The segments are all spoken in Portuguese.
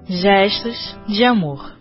Gestos de amor.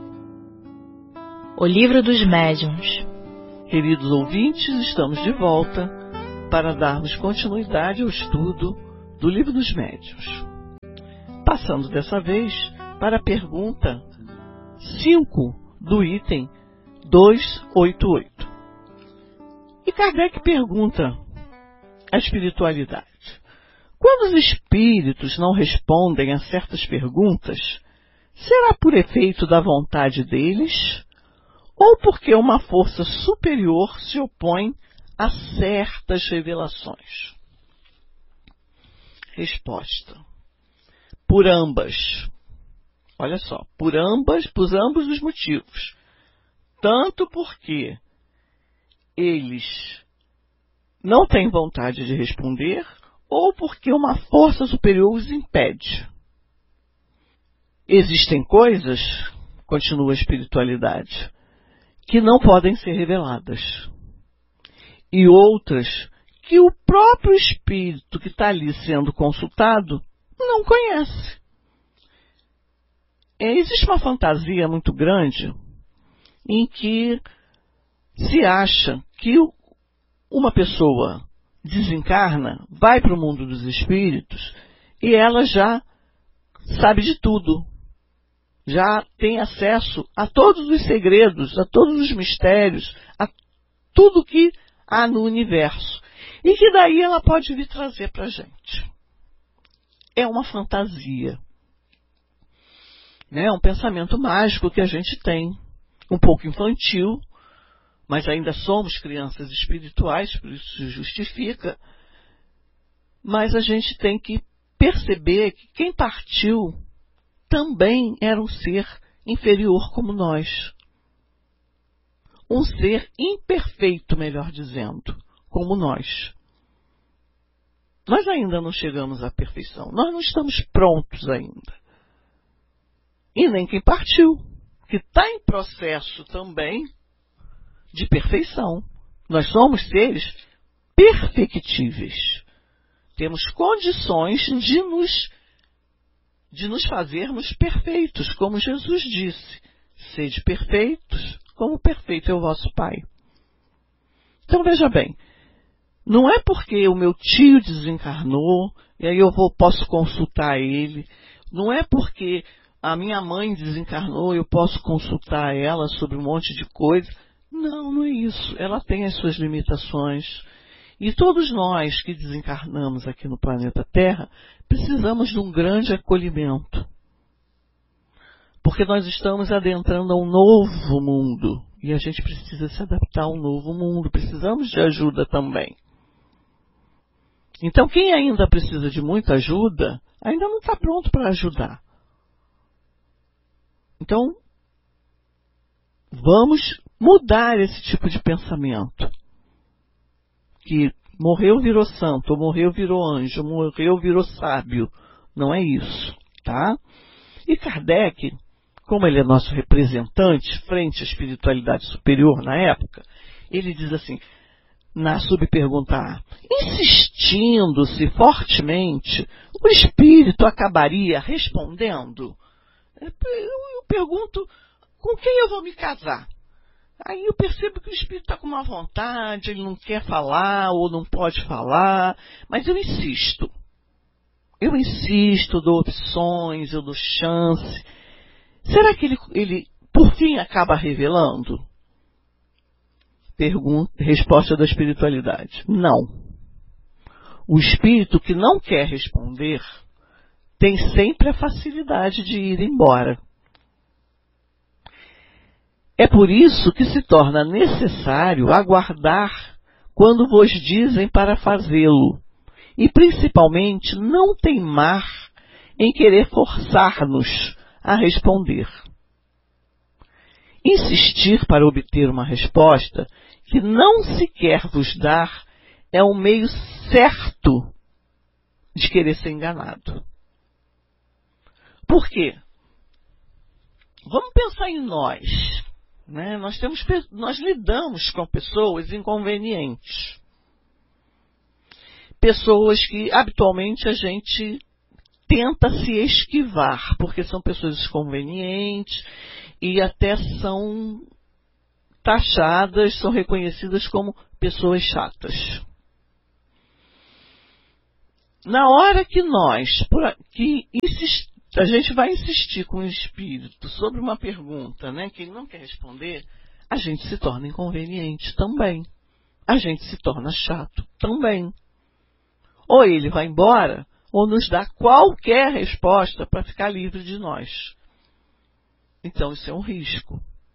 O Livro dos Médiuns. Queridos ouvintes, estamos de volta para darmos continuidade ao estudo do Livro dos Médiuns. Passando dessa vez para a pergunta 5 do item 288. E Kardec pergunta à espiritualidade: quando os espíritos não respondem a certas perguntas, será por efeito da vontade deles ou porque uma força superior se opõe a certas revelações? Resposta: por ambas. Olha só, por ambos os motivos. Tanto porque eles não têm vontade de responder, ou porque uma força superior os impede. Existem coisas, continua a espiritualidade, que não podem ser reveladas. E outras que o próprio espírito que está ali sendo consultado não conhece. Existe uma fantasia muito grande em que se acha que uma pessoa desencarna, vai para o mundo dos espíritos e ela já sabe de tudo. Já tem acesso a todos os segredos, a todos os mistérios, a tudo que há no universo. E que daí ela pode vir trazer para a gente. É uma fantasia. É um pensamento mágico que a gente tem, um pouco infantil, mas ainda somos crianças espirituais, por isso se justifica. Mas a gente tem que perceber que quem partiu também era um ser inferior como nós. Um ser imperfeito, melhor dizendo, como nós. Nós ainda não chegamos à perfeição. Nós não estamos prontos ainda. E nem quem partiu, que está em processo também de perfeição. Nós somos seres perfectíveis. Temos condições de nos fazermos perfeitos, como Jesus disse: sede perfeitos, como perfeito é o vosso Pai. Então veja bem, não é porque o meu tio desencarnou, e aí eu posso consultar ele, não é porque a minha mãe desencarnou e eu posso consultar ela sobre um monte de coisa. Não, não é isso. Ela tem as suas limitações. E todos nós que desencarnamos aqui no planeta Terra precisamos de um grande acolhimento. Porque nós estamos adentrando a um novo mundo. E a gente precisa se adaptar a um novo mundo. Precisamos de ajuda também. Então quem ainda precisa de muita ajuda, ainda não está pronto para ajudar. Então, vamos mudar esse tipo de pensamento. Que morreu virou santo, ou morreu virou anjo, morreu virou sábio. Não é isso, tá? E Kardec, como ele é nosso representante frente à espiritualidade superior na época, ele diz assim, na subpergunta A: insistindo-se fortemente, o espírito acabaria respondendo? Eu pergunto, com quem eu vou me casar? Aí eu percebo que o espírito está com uma vontade, ele não quer falar ou não pode falar, mas eu insisto. Eu insisto, dou opções, eu dou chance. Será que ele por fim acaba revelando? Resposta da espiritualidade: não. O espírito que não quer responder tem sempre a facilidade de ir embora. É por isso que se torna necessário aguardar quando vos dizem para fazê-lo, e principalmente não teimar em querer forçar-nos a responder. Insistir para obter uma resposta que não se quer vos dar é um meio certo de querer ser enganado. Por quê? Vamos pensar em nós. Né? Nós lidamos com pessoas inconvenientes. Pessoas que habitualmente a gente tenta se esquivar, porque são pessoas desconvenientes e até são taxadas, são reconhecidas como pessoas chatas. Na hora que a gente vai insistir com o espírito sobre uma pergunta, né, que ele não quer responder, a gente se torna inconveniente também. A gente se torna chato também. Ou ele vai embora, ou nos dá qualquer resposta para ficar livre de nós. Então isso é um risco.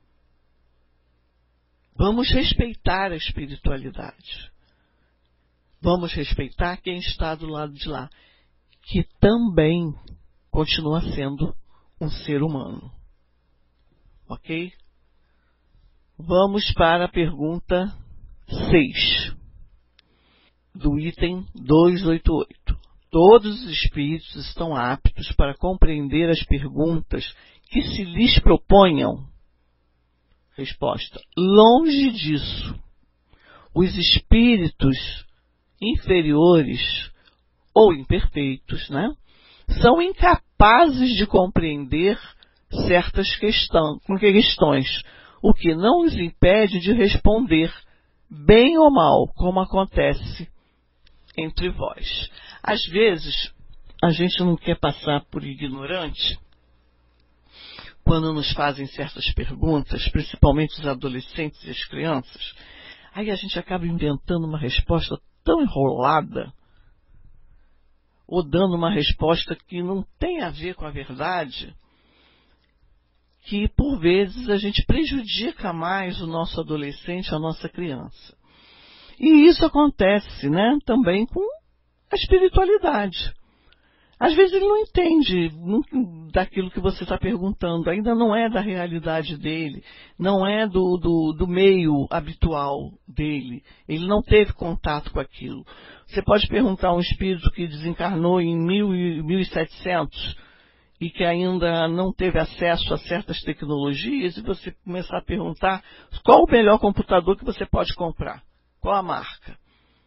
Vamos respeitar a espiritualidade. Vamos respeitar quem está do lado de lá, que também continua sendo um ser humano. Ok? Vamos para a pergunta 6, do item 288. Todos os espíritos estão aptos para compreender as perguntas que se lhes proponham? Resposta: longe disso. Os espíritos inferiores ou imperfeitos, né, são incapazes de compreender certas questões, o que não os impede de responder, bem ou mal, como acontece entre vós. Às vezes, a gente não quer passar por ignorante quando nos fazem certas perguntas, principalmente os adolescentes e as crianças. Aí a gente acaba inventando uma resposta tão enrolada, ou dando uma resposta que não tem a ver com a verdade, que por vezes a gente prejudica mais o nosso adolescente, a nossa criança. E isso acontece, né, também com a espiritualidade. Às vezes ele não entende daquilo que você está perguntando, ainda não é da realidade dele, não é do meio habitual dele, ele não teve contato com aquilo. Você pode perguntar a um espírito que desencarnou em 1700 e que ainda não teve acesso a certas tecnologias, e você começar a perguntar qual o melhor computador que você pode comprar, qual a marca.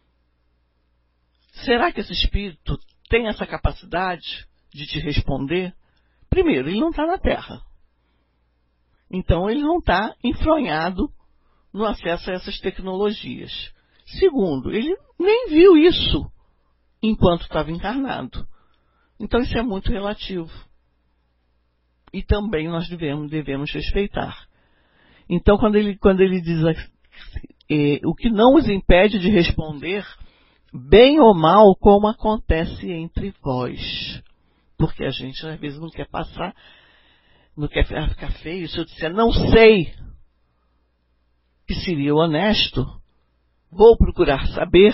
Será que esse espírito tem essa capacidade de te responder? Primeiro, ele não está na Terra. Então, ele não está enfronhado no acesso a essas tecnologias. Segundo, ele nem viu isso enquanto estava encarnado. Então, isso é muito relativo. E também nós devemos respeitar. Então, quando ele diz o que não os impede de responder, bem ou mal, como acontece entre vós. Porque a gente, às vezes, não quer passar, não quer ficar feio. Se eu disser, não sei, que seria honesto, vou procurar saber,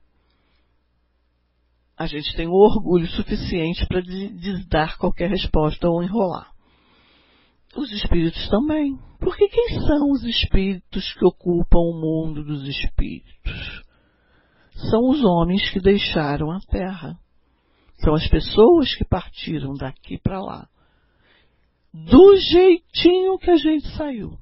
a gente tem o orgulho suficiente para dar qualquer resposta ou enrolar. Os espíritos também. Porque quem são os espíritos que ocupam o mundo dos espíritos? São os homens que deixaram a Terra. São as pessoas que partiram daqui para lá. Do jeitinho que a gente saiu.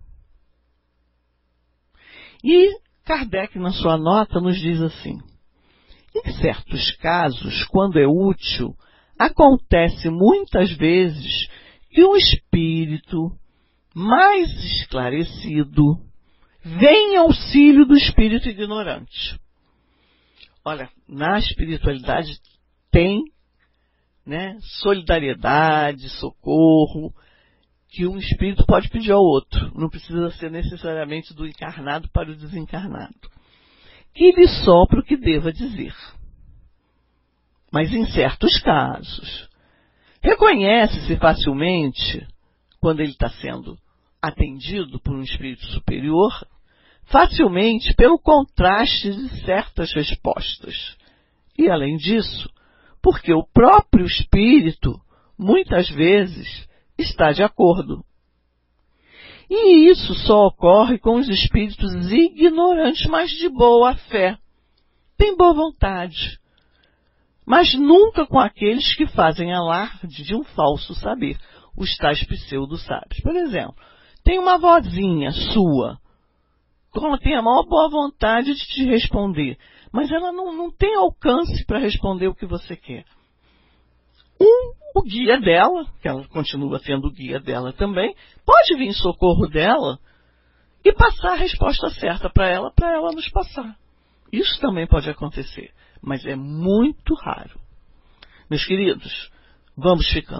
E Kardec, na sua nota, nos diz assim: em certos casos, quando é útil, acontece muitas vezes que um espírito mais esclarecido vem em auxílio do espírito ignorante. Olha, na espiritualidade tem, né, solidariedade, socorro, que um espírito pode pedir ao outro. Não precisa ser necessariamente do encarnado para o desencarnado. Que lhe sopra o que deva dizer. Mas em certos casos, reconhece-se facilmente, quando ele está sendo atendido por um espírito superior, facilmente pelo contraste de certas respostas. E, além disso, porque o próprio espírito, muitas vezes, está de acordo. E isso só ocorre com os espíritos ignorantes, mas de boa fé. Tem boa vontade. Mas nunca com aqueles que fazem alarde de um falso saber, os tais pseudo-sábios. Por exemplo, tem uma vozinha sua, ela tem a maior boa vontade de te responder, mas ela não tem alcance para responder o que você quer. o guia dela, que ela continua sendo o guia dela também, pode vir em socorro dela e passar a resposta certa para ela nos passar. Isso também pode acontecer, mas é muito raro. Meus queridos, vamos ficando